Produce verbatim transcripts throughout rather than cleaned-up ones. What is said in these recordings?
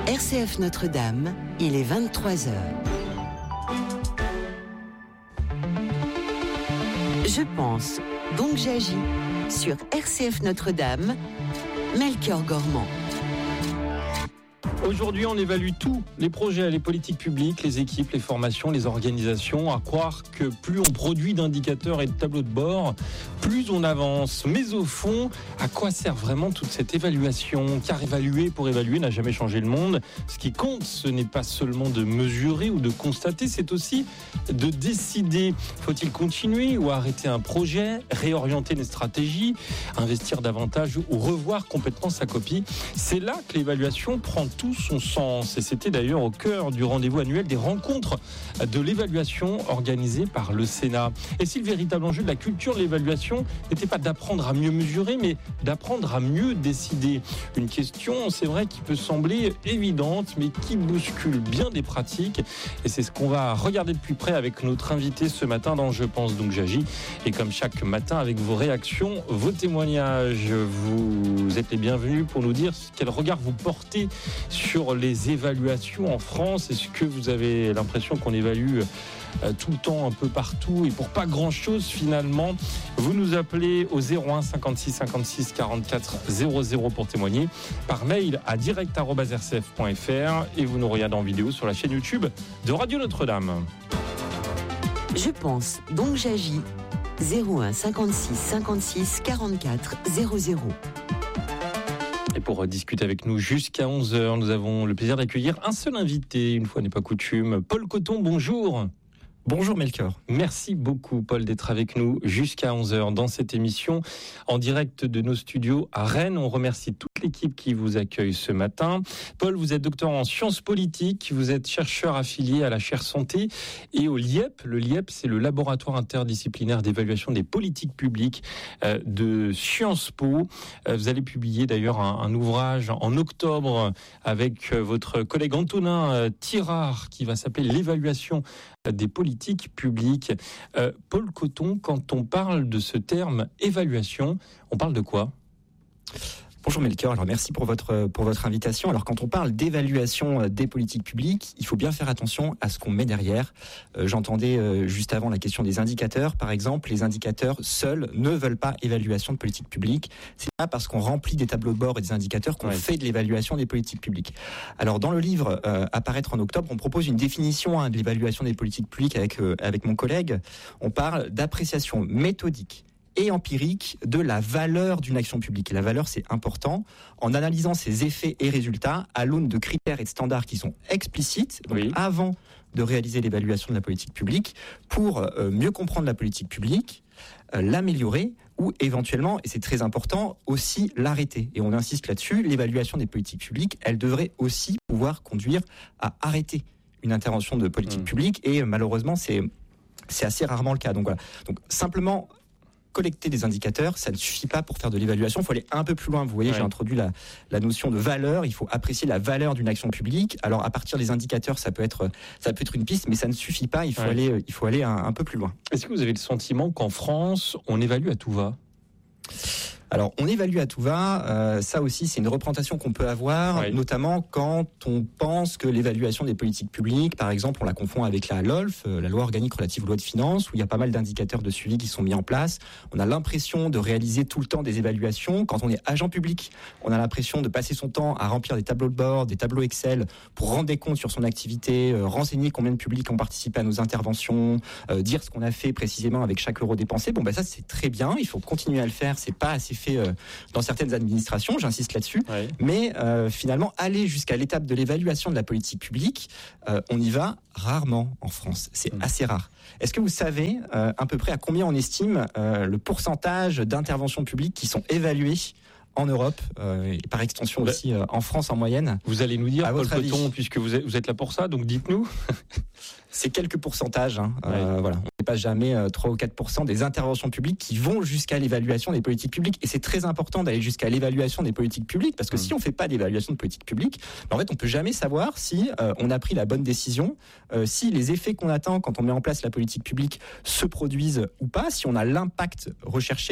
R C F Notre-Dame, il est vingt-trois heures. Je pense, donc j'agis. Sur R C F Notre-Dame, Melchior Gormand. Aujourd'hui, on évalue tout, les projets, les politiques publiques, les équipes, les formations, les organisations. À croire que plus on produit d'indicateurs et de tableaux de bord, plus on avance. Mais au fond, à quoi sert vraiment toute cette évaluation ? Car évaluer pour évaluer n'a jamais changé le monde. Ce qui compte, ce n'est pas seulement de mesurer ou de constater, c'est aussi de décider. Faut-il continuer ou arrêter un projet, réorienter les stratégies, investir davantage ou revoir complètement sa copie ? C'est là que l'évaluation prend tout son sens. Et c'était d'ailleurs au cœur du rendez-vous annuel des rencontres de l'évaluation organisées par le Sénat. Et si le véritable enjeu de la culture de l'évaluation n'était pas d'apprendre à mieux mesurer, mais d'apprendre à mieux décider. Une question, c'est vrai, qui peut sembler évidente, mais qui bouscule bien des pratiques. Et c'est ce qu'on va regarder de plus près avec notre invité ce matin dans Je pense donc j'agis. Et comme chaque matin, avec vos réactions, vos témoignages, vous êtes les bienvenus pour nous dire quel regard vous portez sur les évaluations en France. Est-ce que vous avez l'impression qu'on évalue tout le temps, un peu partout, et pour pas grand-chose finalement? Vous nous appelez au zéro un cinquante-six cinquante-six quarante-quatre zéro zéro pour témoigner, par mail à direct arobase r c f point f r, et vous nous regardez en vidéo sur la chaîne YouTube de Radio Notre-Dame. Je pense, donc j'agis. zéro un cinquante-six cinquante-six quarante-quatre zéro zéro. Et pour discuter avec nous jusqu'à onze heures, nous avons le plaisir d'accueillir un seul invité, une fois n'est pas coutume. Paul Coton, bonjour. Bonjour Melchior. Merci beaucoup Paul d'être avec nous jusqu'à onze heures dans cette émission en direct de nos studios à Rennes. On remercie toute l'équipe qui vous accueille ce matin. Paul, vous êtes docteur en sciences politiques, vous êtes chercheur affilié à la chaire santé et au L I E P. Le L I E P, c'est le laboratoire interdisciplinaire d'évaluation des politiques publiques de Sciences Po. Vous allez publier d'ailleurs un, un ouvrage en octobre avec votre collègue Antonin Tirard qui va s'appeler l'évaluation des politiques publiques. Euh, Paul Coton, quand on parle de ce terme évaluation, on parle de quoi ? Bonjour Melchior, alors merci pour votre, pour votre invitation. Alors quand on parle d'évaluation des politiques publiques, il faut bien faire attention à ce qu'on met derrière. Euh, j'entendais euh, juste avant la question des indicateurs, par exemple, les indicateurs seuls ne veulent pas évaluation de politique publique. C'est pas parce qu'on remplit des tableaux de bord et des indicateurs qu'on ouais. fait de l'évaluation des politiques publiques. Alors dans le livre euh, à paraître en octobre, on propose une définition hein, de l'évaluation des politiques publiques avec, euh, avec mon collègue. On parle d'appréciation méthodique et empirique de la valeur d'une action publique. Et la valeur, c'est important. En analysant ses effets et résultats à l'aune de critères et de standards qui sont explicites, donc oui. avant de réaliser l'évaluation de la politique publique, pour euh, mieux comprendre la politique publique, euh, l'améliorer ou éventuellement, et c'est très important, aussi l'arrêter. Et on insiste là-dessus, l'évaluation des politiques publiques, elle devrait aussi pouvoir conduire à arrêter une intervention de politique mmh. publique. Et malheureusement, c'est, c'est assez rarement le cas. Donc voilà. Donc simplement collecter des indicateurs, ça ne suffit pas pour faire de l'évaluation. Il faut aller un peu plus loin. Vous voyez, ouais. j'ai introduit la, la notion de valeur. Il faut apprécier la valeur d'une action publique. Alors, à partir des indicateurs, ça peut être, ça peut être une piste, mais ça ne suffit pas. Il faut ouais. aller, il faut aller un, un peu plus loin. Est-ce que vous avez le sentiment qu'en France, on évalue à tout va ? Alors, on évalue à tout va. Euh, ça aussi, c'est une représentation qu'on peut avoir, oui. notamment quand on pense que l'évaluation des politiques publiques, par exemple, on la confond avec la L O L F, la loi organique relative aux lois de finances, où il y a pas mal d'indicateurs de suivi qui sont mis en place. On a l'impression de réaliser tout le temps des évaluations. Quand on est agent public, on a l'impression de passer son temps à remplir des tableaux de bord, des tableaux Excel pour rendre des comptes sur son activité, euh, renseigner combien de publics ont participé à nos interventions, euh, dire ce qu'on a fait précisément avec chaque euro dépensé. Bon, ben ça, c'est très bien. Il faut continuer à le faire. C'est pas assez fait euh, dans certaines administrations, j'insiste là-dessus. Oui. Mais euh, finalement, aller jusqu'à l'étape de l'évaluation de la politique publique, euh, on y va rarement en France. C'est mmh. assez rare. Est-ce que vous savez euh, à peu près à combien on estime euh, le pourcentage d'interventions publiques qui sont évaluées en Europe, euh, et par extension aussi euh, en France en moyenne? Vous allez nous dire, Paul Coton, puisque vous êtes, vous êtes là pour ça, donc dites-nous. C'est quelques pourcentages. Hein. Ouais. Euh, voilà. On ne dépasse jamais euh, trois ou quatre pour cent des interventions publiques qui vont jusqu'à l'évaluation des politiques publiques. Et c'est très important d'aller jusqu'à l'évaluation des politiques publiques, parce que mmh. si on ne fait pas d'évaluation de politique publique, ben en fait, on ne peut jamais savoir si euh, on a pris la bonne décision, euh, si les effets qu'on attend quand on met en place la politique publique se produisent ou pas, si on a l'impact recherché.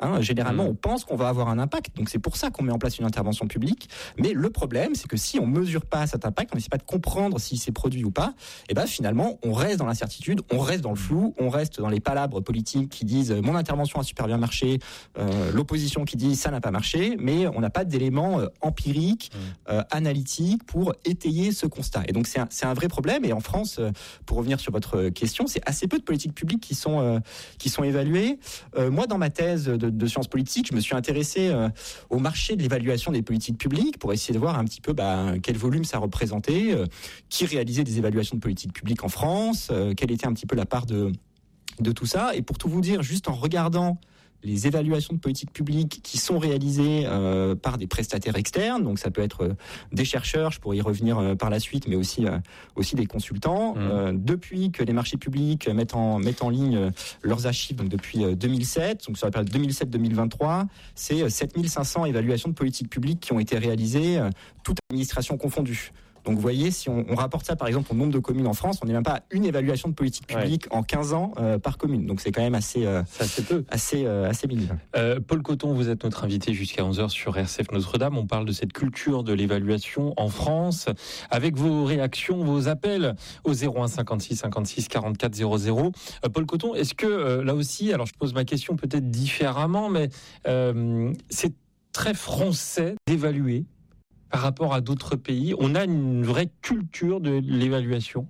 Hein. Généralement, mmh. on pense qu'on va avoir un impact. Donc, c'est pour ça qu'on met en place une intervention publique. Mais le problème, c'est que si on ne mesure pas cet impact, on n'essaie pas de comprendre si c'est produit ou pas, et ben finalement, on reste dans l'incertitude, on reste dans le flou, on reste dans les palabres politiques qui disent « mon intervention a super bien marché euh, », l'opposition qui dit « ça n'a pas marché », mais on n'a pas d'éléments euh, empiriques, euh, analytiques pour étayer ce constat. Et donc, c'est un, c'est un vrai problème. Et en France, euh, pour revenir sur votre question, c'est assez peu de politiques publiques qui sont, euh, qui sont évaluées. Euh, moi, dans ma thèse de, de sciences politiques, je me suis intéressé euh, au marché de l'évaluation des politiques publiques pour essayer de voir un petit peu bah, quel volume ça représentait, euh, qui réalisait des évaluations de politiques publiques en France, euh, quelle était un petit peu la part de, de tout ça. Et pour tout vous dire, juste en regardant les évaluations de politique publique qui sont réalisées euh, par des prestataires externes, donc ça peut être euh, des chercheurs, je pourrais y revenir euh, par la suite, mais aussi euh, aussi des consultants. Mmh. Euh, depuis que les marchés publics mettent en mettent en ligne euh, leurs archives, donc depuis euh, deux mille sept, donc sur la période deux mille sept deux mille vingt-trois, c'est euh, sept mille cinq cents évaluations de politique publique qui ont été réalisées, euh, toute administration confondue. Donc vous voyez, si on, on rapporte ça par exemple au nombre de communes en France, on n'est même pas à une évaluation de politique publique ouais. en quinze ans euh, par commune. Donc c'est quand même assez, euh, c'est assez peu. Assez, euh, assez minime. Euh, Paul Coton, vous êtes notre invité jusqu'à onze heures sur R C F Notre-Dame. On parle de cette culture de l'évaluation en France, avec vos réactions, vos appels au zéro un cinquante-six cinquante-six quarante-quatre zéro zéro. Euh, Paul Coton, est-ce que euh, là aussi, alors je pose ma question peut-être différemment, mais euh, c'est très français d'évaluer par rapport à d'autres pays? On a une vraie culture de l'évaluation?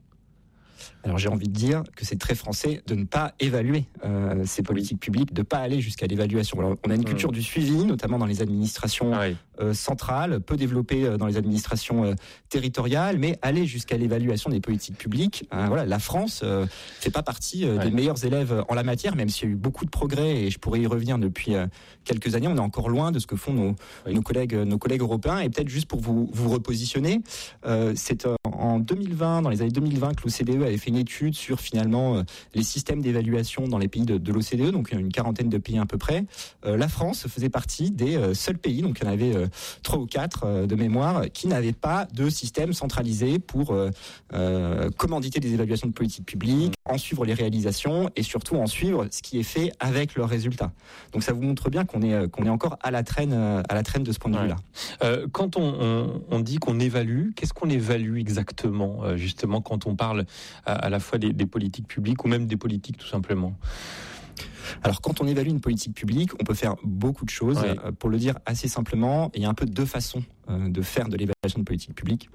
Alors j'ai envie de dire que c'est très français de ne pas évaluer euh, ces politiques publiques, de ne pas aller jusqu'à l'évaluation. Alors, on a une culture mmh. du suivi, notamment dans les administrations ah oui. euh, centrales, peu développée euh, dans les administrations euh, territoriales, mais aller jusqu'à l'évaluation des politiques publiques, euh, voilà, la France ne euh, fait pas partie euh, ouais. des meilleurs élèves en la matière, même s'il y a eu beaucoup de progrès, et je pourrais y revenir depuis euh, quelques années, on est encore loin de ce que font nos, oui. nos, collègues, nos collègues européens. Et peut-être juste pour vous, vous repositionner, euh, c'est euh, en deux mille vingt, dans les années deux mille vingt, que l'O C D E avait fait une étude sur finalement euh, les systèmes d'évaluation dans les pays de, de l'O C D E, donc une quarantaine de pays à peu près. Euh, la France faisait partie des euh, seuls pays, donc il y en avait euh, trois ou quatre euh, de mémoire, qui n'avaient pas de système centralisé pour euh, euh, commanditer des évaluations de politique publique, en suivre les réalisations et surtout en suivre ce qui est fait avec leurs résultats. Donc ça vous montre bien qu'on est, qu'on est encore à la traîne, à la traîne de ce point de vue-là. Ouais. Euh, quand on, on, on dit qu'on évalue, qu'est-ce qu'on évalue exactement, euh, justement, quand on parle à, à la fois des, des politiques publiques ou même des politiques tout simplement? Alors, quand on évalue une politique publique, on peut faire beaucoup de choses. Ouais. Euh, pour le dire assez simplement, il y a un peu deux façons euh, de faire de l'évaluation de politique publique.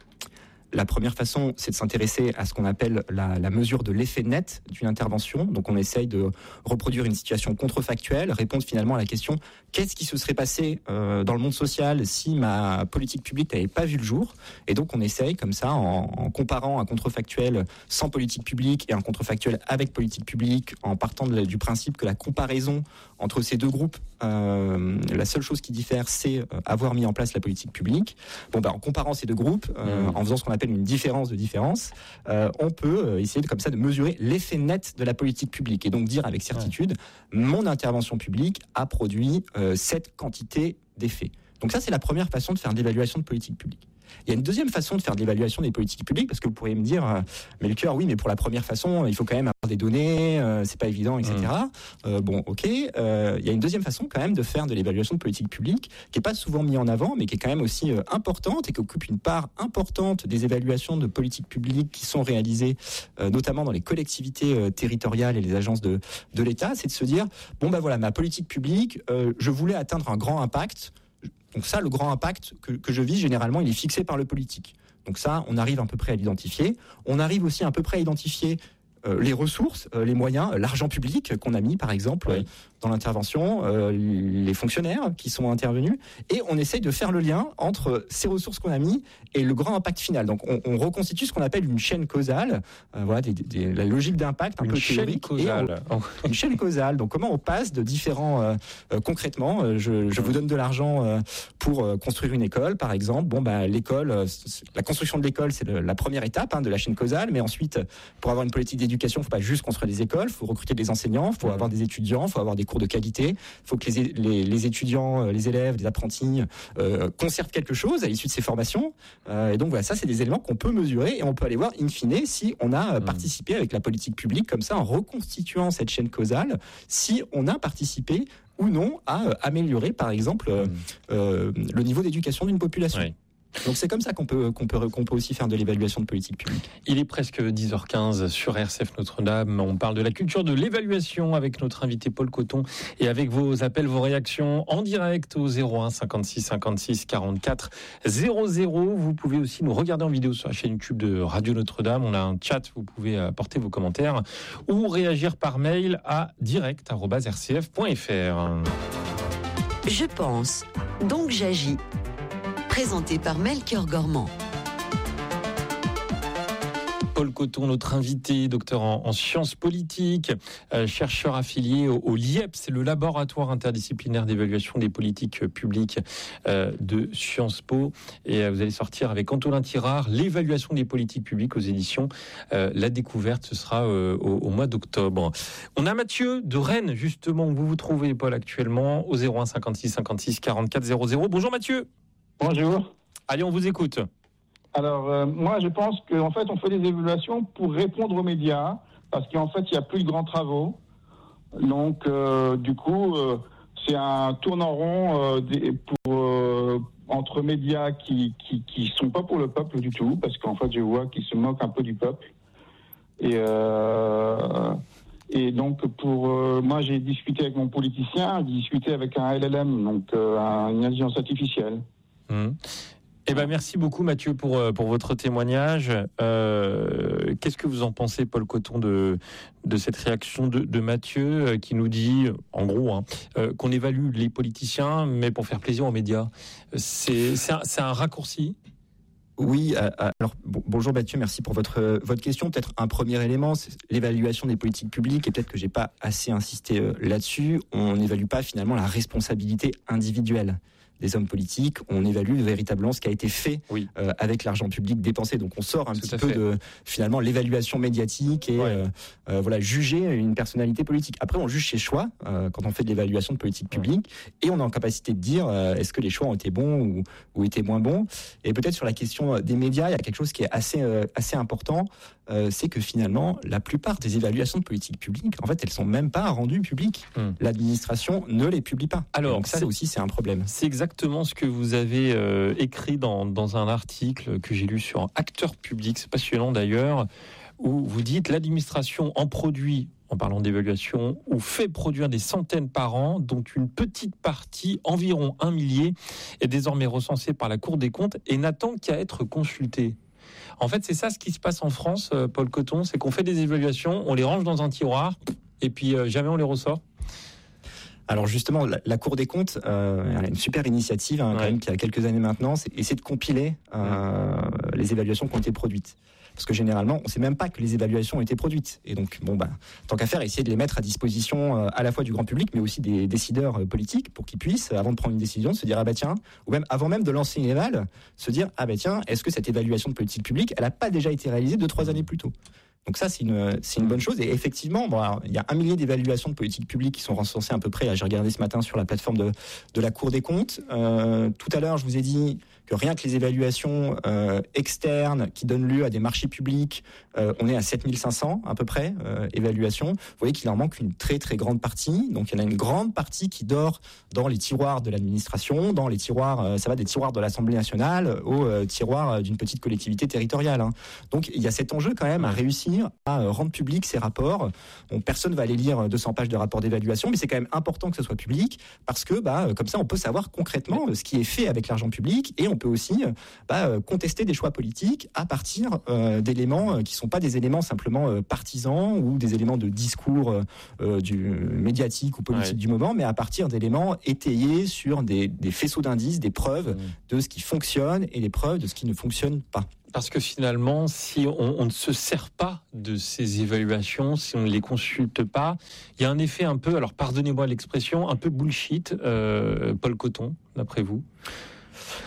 La première façon, c'est de s'intéresser à ce qu'on appelle la, la mesure de l'effet net d'une intervention. Donc, on essaye de reproduire une situation contrefactuelle, répondre finalement à la question « qu'est-ce qui se serait passé euh, dans le monde social si ma politique publique n'avait pas vu le jour ?» Et donc, on essaye comme ça, en, en comparant un contrefactuel sans politique publique et un contrefactuel avec politique publique, en partant de, du principe que la comparaison entre ces deux groupes, euh, la seule chose qui diffère, c'est euh, avoir mis en place la politique publique. Bon, ben, en comparant ces deux groupes, euh, mmh. en faisant ce qu'on appelle une différence de différence, euh, on peut euh, essayer de, comme ça de mesurer l'effet net de la politique publique et donc dire avec certitude, ouais. mon intervention publique a produit euh, cette quantité d'effets. Donc ça, c'est la première façon de faire de l'évaluation de politique publique. Il y a une deuxième façon de faire de l'évaluation des politiques publiques, parce que vous pourriez me dire, euh, mais le cœur, oui, mais pour la première façon, il faut quand même avoir des données, euh, c'est pas évident, et cetera. Mmh. Euh, bon, ok. Euh, il y a une deuxième façon quand même de faire de l'évaluation de politique publique, qui est pas souvent mise en avant, mais qui est quand même aussi euh, importante et qui occupe une part importante des évaluations de politique publique qui sont réalisées, euh, notamment dans les collectivités euh, territoriales et les agences de, de l'État. C'est de se dire, bon ben voilà, ma politique publique, euh, je voulais atteindre un grand impact. Donc ça, le grand impact que, que je vise, généralement, il est fixé par le politique. Donc ça, on arrive à peu près à l'identifier. On arrive aussi à peu près à identifier euh, les ressources, euh, les moyens, euh, l'argent public qu'on a mis, par exemple, oui. euh, dans l'intervention, euh, les fonctionnaires qui sont intervenus. Et on essaye de faire le lien entre ces ressources qu'on a mis et le grand impact final. Donc on, on reconstitue ce qu'on appelle une chaîne causale, euh, voilà, des, des, la logique d'impact un une peu théorique. Causale. On, une chaîne causale. Donc comment on passe de différents... Euh, euh, concrètement, euh, je, je vous donne de l'argent euh, pour euh, construire une école, par exemple. Bon, bah, l'école, euh, la construction de l'école, c'est le, la première étape hein, de la chaîne causale. Mais ensuite, pour avoir une politique d'éducation, il ne faut pas juste construire des écoles, il faut recruter des enseignants, il faut mmh. avoir des étudiants, il faut avoir des cours de qualité, il faut que les, les, les étudiants, les élèves, les apprentis euh, conservent quelque chose à l'issue de ces formations. Euh, et donc voilà, ça c'est des éléments qu'on peut mesurer et on peut aller voir in fine si on a mmh. participé avec la politique publique comme ça en reconstituant cette chaîne causale, si on a participé ou non à améliorer, par exemple, euh, euh, le niveau d'éducation d'une population. Oui. Donc c'est comme ça qu'on peut, qu'on peut, qu'on peut aussi faire de l'évaluation de politique publique. Il est presque dix heures quinze sur R C F Notre-Dame. On parle de la culture de l'évaluation avec notre invité Paul Coton et avec vos appels, vos réactions en direct au zéro un cinquante-six cinquante-six quarante-quatre zéro zéro. Vous pouvez aussi nous regarder en vidéo sur la chaîne YouTube de Radio Notre-Dame. On a un chat, vous pouvez apporter vos commentaires ou réagir par mail à direct arobase r c f point f r. Je pense, donc j'agis. Présenté par Melchior Gormand. Paul Coton, notre invité, docteur en, en sciences politiques, euh, chercheur affilié au, au LIEP, c'est le laboratoire interdisciplinaire d'évaluation des politiques publiques euh, de Sciences Po. Et euh, vous allez sortir avec Antolin Tirard, l'évaluation des politiques publiques aux éditions euh, La Découverte. Ce sera euh, au, au mois d'octobre. On a Mathieu de Rennes, justement, où vous vous trouvez, Paul, actuellement, au zéro un cinquante-six cinquante-six quarante-quatre zéro zéro. Bonjour Mathieu. Bonjour. Allez, on vous écoute. Alors, euh, moi, je pense qu'en fait, on fait des évaluations pour répondre aux médias, parce qu'en fait, il n'y a plus de grands travaux. Donc, euh, du coup, euh, c'est un tournant rond euh, des, pour, euh, entre médias qui qui qui sont pas pour le peuple du tout, parce qu'en fait, je vois qu'ils se moquent un peu du peuple. Et euh, et donc, pour euh, moi, j'ai discuté avec mon politicien, j'ai discuté avec un L L M, donc euh, une intelligence artificielle. Mmh. Eh ben, merci beaucoup Mathieu pour, pour votre témoignage. Euh, qu'est-ce que vous en pensez, Paul Coton, de, de cette réaction de, de Mathieu euh, qui nous dit, en gros, hein, euh, qu'on évalue les politiciens, mais pour faire plaisir aux médias. C'est, c'est, un, c'est un raccourci ? Oui, alors bonjour Mathieu, merci pour votre votre question. Peut-être un premier élément, c'est l'évaluation des politiques publiques, et peut-être que j'ai pas assez insisté là-dessus. On n'évalue pas finalement la responsabilité individuelle des hommes politiques, on évalue véritablement ce qui a été fait oui. euh, avec l'argent public dépensé. Donc on sort un Tout petit peu fait. de finalement l'évaluation médiatique et ouais. euh, euh, voilà, juger une personnalité politique. Après on juge ses choix euh, quand on fait de l'évaluation de politique publique ouais. et on est en capacité de dire euh, est-ce que les choix ont été bons ou, ou étaient moins bons. Et peut-être sur la question des médias, il y a quelque chose qui est assez, euh, assez important, euh, c'est que finalement la plupart des évaluations de politique publique, en fait elles sont même pas rendues publiques. Hum. L'administration ne les publie pas. Alors donc ça c'est, aussi c'est un problème. C'est exactement ce que vous avez euh, écrit dans, dans un article que j'ai lu sur Acteurs Publics, c'est passionnant d'ailleurs, où vous dites l'administration en produit, en parlant d'évaluation, ou fait produire des centaines par an, dont une petite partie, environ un millier, est désormais recensée par la Cour des comptes et n'attend qu'à être consultée. En fait, c'est ça ce qui se passe en France, Paul Coton, c'est qu'on fait des évaluations, on les range dans un tiroir, et puis euh, jamais on les ressort. Alors justement, la, la Cour des comptes euh, a une super initiative hein, ouais. quand même, qui a quelques années maintenant, c'est essayer de compiler euh, ouais. les évaluations qui ont été produites. Parce que généralement, on ne sait même pas que les évaluations ont été produites. Et donc, bon, bah, tant qu'à faire, essayer de les mettre à disposition euh, à la fois du grand public, mais aussi des décideurs euh, politiques, pour qu'ils puissent, avant de prendre une décision, se dire ah bah tiens, ou même avant même de lancer une éval, se dire ah bah tiens, est-ce que cette évaluation de politique publique, elle n'a pas déjà été réalisée deux trois années plus tôt? Donc ça, c'est une, c'est une bonne chose. Et effectivement, bon, alors, il y a un millier d'évaluations de politique publique qui sont recensées à peu près. Là, j'ai regardé ce matin sur la plateforme de, de la Cour des comptes. Euh, tout à l'heure, je vous ai dit que rien que les évaluations euh, externes qui donnent lieu à des marchés publics, euh, on est à sept mille cinq cents à peu près euh, évaluations. Vous voyez qu'il en manque une très très grande partie. Donc il y en a une grande partie qui dort dans les tiroirs de l'administration, dans les tiroirs, euh, ça va des tiroirs de l'Assemblée nationale aux euh, tiroirs d'une petite collectivité territoriale. Hein. Donc il y a cet enjeu quand même à réussir à rendre public ces rapports. Bon, personne ne va aller lire deux cents pages de rapport d'évaluation, mais c'est quand même important que ce soit public parce que bah, comme ça on peut savoir concrètement ce qui est fait avec l'argent public et on peut aussi bah, contester des choix politiques à partir euh, d'éléments qui ne sont pas des éléments simplement euh, partisans ou des éléments de discours euh, du médiatique ou politique ouais. du moment, mais à partir d'éléments étayés sur des, des faisceaux d'indices, des preuves mmh. de ce qui fonctionne et des preuves de ce qui ne fonctionne pas. Parce que finalement, si on, on ne se sert pas de ces évaluations, si on ne les consulte pas, il y a un effet un peu, alors pardonnez-moi l'expression, un peu bullshit, euh, Paul Coton, d'après vous.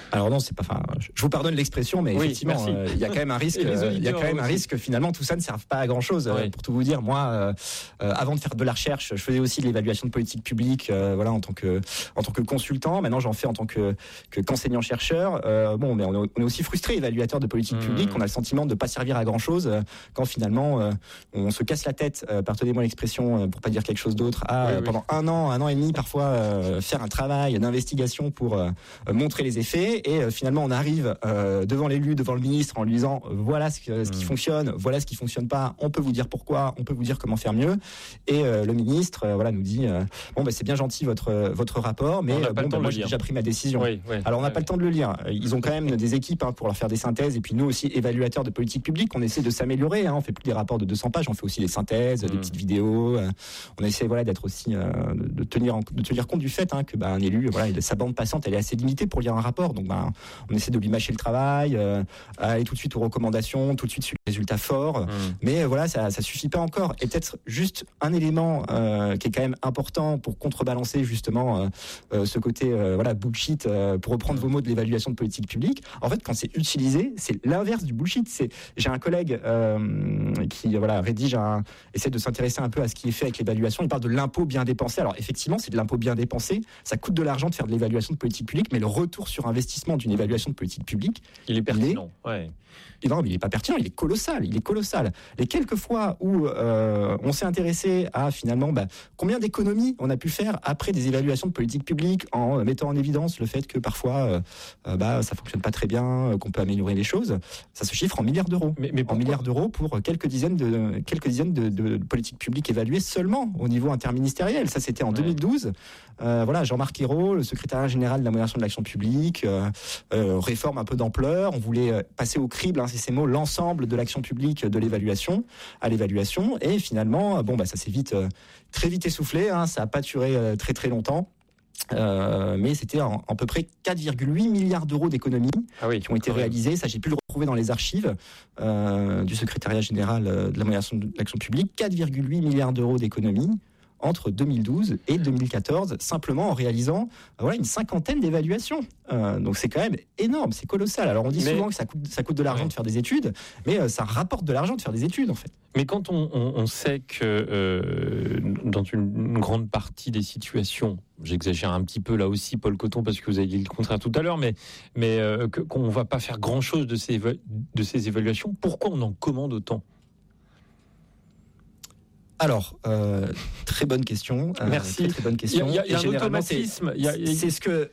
Alors non, c'est pas. Enfin, je vous pardonne l'expression, mais oui, effectivement, il euh, y a quand même un risque. Il y a quand même un risque que finalement tout ça ne serve pas à grand chose. Oui. Euh, pour tout vous dire, moi, euh, euh, avant de faire de la recherche, je faisais aussi de l'évaluation de politique publique, euh, voilà, en tant que en tant que consultant. Maintenant, j'en fais en tant que, que qu'enseignant chercheur. Euh, bon, mais on est, on est aussi frustré, évaluateur de politique mmh. publique. On a le sentiment de ne pas servir à grand chose euh, quand finalement euh, on se casse la tête. Euh, pardonnez-moi l'expression, euh, pour pas dire quelque chose d'autre. À, oui, oui. Pendant un an, un an et demi, parfois euh, faire un travail d'investigation pour euh, montrer les effets. Et euh, finalement, on arrive euh, devant l'élu, devant le ministre, en lui disant euh, voilà ce, que, ce qui mmh. fonctionne, voilà ce qui fonctionne pas. On peut vous dire pourquoi, on peut vous dire comment faire mieux. Et euh, le ministre, euh, voilà, nous dit euh, bon, bah, c'est bien gentil votre votre rapport, mais euh, bon, bah, moi j'ai déjà pris ma décision. Oui, oui, Alors on n'a oui, pas oui. le temps de le lire. Ils ont quand même des équipes hein, pour leur faire des synthèses. Et puis nous aussi, évaluateurs de politique publique, on essaie de s'améliorer. Hein, on fait plus des rapports de deux cents pages, on fait aussi des synthèses, mmh. des petites vidéos. Euh, on essaie voilà d'être aussi euh, de tenir en, de tenir compte du fait hein, que bah, un élu, voilà, sa bande passante, elle est assez limitée pour lire un rapport. Donc bah, on essaie de lui mâcher le travail, euh, aller tout de suite aux recommandations, tout de suite sur les résultats forts. Mmh. Mais euh, voilà, ça, ça suffit pas encore. Et peut-être juste un élément euh, qui est quand même important pour contrebalancer justement euh, euh, ce côté euh, voilà bullshit, euh, pour reprendre mmh. vos mots de l'évaluation de politique publique. En fait, quand c'est utilisé, c'est l'inverse du bullshit. C'est, j'ai un collègue euh, qui voilà rédige, un, essaie de s'intéresser un peu à ce qui est fait avec l'évaluation. Il parle de l'impôt bien dépensé. Alors effectivement, c'est de l'impôt bien dépensé. Ça coûte de l'argent de faire de l'évaluation de politique publique, mais le retour sur investissement d'une évaluation de politique publique, il est pertinent. Il est, ouais. Et non, mais il n'est pas pertinent, il est colossal, il est colossal. Les quelques fois où euh, on s'est intéressé à finalement bah, combien d'économies on a pu faire après des évaluations de politique publique en mettant en évidence le fait que parfois euh, bah, ça fonctionne pas très bien, qu'on peut améliorer les choses, ça se chiffre en milliards d'euros. Mais, mais en milliards d'euros pour quelques dizaines de quelques dizaines de, de, de politiques publiques évaluées seulement au niveau interministériel. Ça c'était en ouais. deux mille douze. Euh, voilà, Jean-Marc Ayrault, le secrétaire général de la modernisation de l'action publique, euh, euh, réforme un peu d'ampleur. On voulait passer au crible, hein, c'est ces mots, l'ensemble de l'action publique de l'évaluation à l'évaluation. Et finalement, bon, bah, ça s'est vite, euh, très vite essoufflé. Hein, ça n'a pas duré euh, très très longtemps. Euh, mais c'était en, à peu près quatre virgule huit milliards d'euros d'économies ah oui, qui ont été réalisées. Ça, j'ai pu le retrouver dans les archives euh, du secrétariat général de la modernisation de l'action publique. quatre virgule huit milliards d'euros d'économies entre deux mille douze et deux mille quatorze, simplement en réalisant voilà, une cinquantaine d'évaluations. Euh, donc c'est quand même énorme, c'est colossal. Alors on dit mais, souvent que ça coûte, ça coûte de l'argent ouais. de faire des études, mais euh, ça rapporte de l'argent de faire des études en fait. Mais quand on, on, on sait que euh, dans une, une grande partie des situations, j'exagère un petit peu là aussi, Paul Coton, parce que vous avez dit le contraire tout à l'heure, mais, mais euh, que, qu'on ne va pas faire grand-chose de ces, de ces évaluations, pourquoi on en commande autant ? Alors, euh, très bonne question. Euh, Merci. Très, très bonne question. Il y a, il y a un automatisme. C'est, c'est, c'est ce que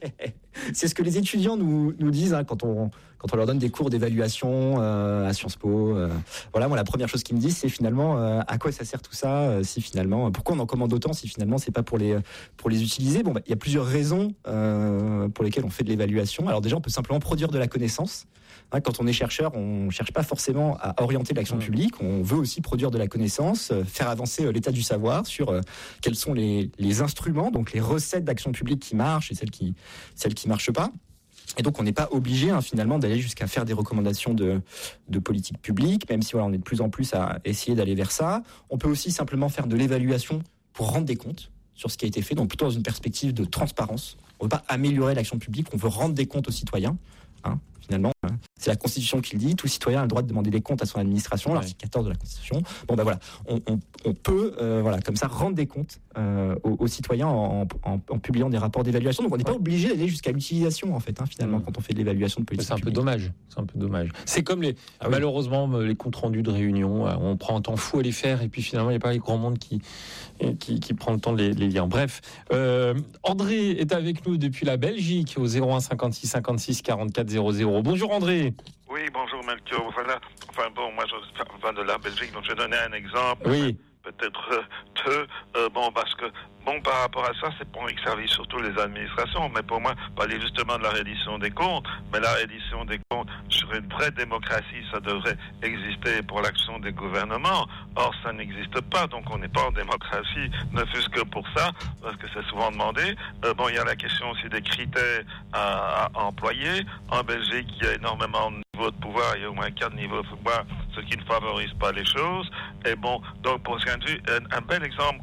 c'est ce que les étudiants nous nous disent hein, quand on quand on leur donne des cours d'évaluation euh, à Sciences Po. Euh, voilà, moi la première chose qu'ils me disent, c'est finalement euh, à quoi ça sert tout ça euh, si finalement pourquoi on en commande autant si finalement c'est pas pour les pour les utiliser. Bon, bah, il y a plusieurs raisons euh, pour lesquelles on fait de l'évaluation. Alors déjà, on peut simplement produire de la connaissance. Hein, quand on est chercheur, on ne cherche pas forcément à orienter l'action mmh. publique, on veut aussi produire de la connaissance, euh, faire avancer euh, l'état du savoir sur euh, quels sont les, les instruments, donc les recettes d'action publique qui marchent et celles qui celles qui marchent pas. Et donc on n'est pas obligé hein, finalement d'aller jusqu'à faire des recommandations de, de politique publique, même si voilà, on est de plus en plus à essayer d'aller vers ça. On peut aussi simplement faire de l'évaluation pour rendre des comptes sur ce qui a été fait, donc plutôt dans une perspective de transparence. On ne veut pas améliorer l'action publique, on veut rendre des comptes aux citoyens. Hein, finalement, hein. C'est la Constitution qui le dit, tout citoyen a le droit de demander des comptes à son administration, ouais. l'article quatorze de la Constitution. Bon ben voilà, on, on, on peut euh, voilà, comme ça rendre des comptes euh, aux, aux citoyens en, en, en publiant des rapports d'évaluation. Donc on n'est ouais. pas obligé d'aller jusqu'à l'utilisation en fait, hein, finalement, mmh. quand on fait de l'évaluation de politique c'est un publique. peu dommage. C'est un peu dommage. C'est comme les ah, oui. malheureusement les comptes rendus de réunion, on prend un temps fou à les faire et puis finalement il n'y a pas les grands monde qui, qui qui prend le temps de les, les lire. Bref, euh, André est avec nous depuis la Belgique au zéro un cinquante-six cinquante-six quarante-quatre zéro zéro. Bonjour André. Oui, bonjour Melchior. Voilà. Enfin bon, moi je viens de la Belgique, donc je vais donner un exemple. Oui. Peut-être euh, deux. Euh, bon, parce que bon, par rapport à ça, c'est pour que ça vise surtout les administrations. Mais pour moi, parler justement de la reddition des comptes. Mais la reddition des comptes sur une vraie démocratie, ça devrait exister pour l'action des gouvernements. Or, ça n'existe pas. Donc, on n'est pas en démocratie, ne fût-ce que pour ça, parce que c'est souvent demandé. Euh, bon, il y a la question aussi des critères à, à employer. En Belgique, il y a énormément de niveaux de pouvoir. Il y a au moins quatre niveaux de pouvoir, ce qui ne favorise pas les choses. Et bon, donc pour ce point de vue, un, un bel exemple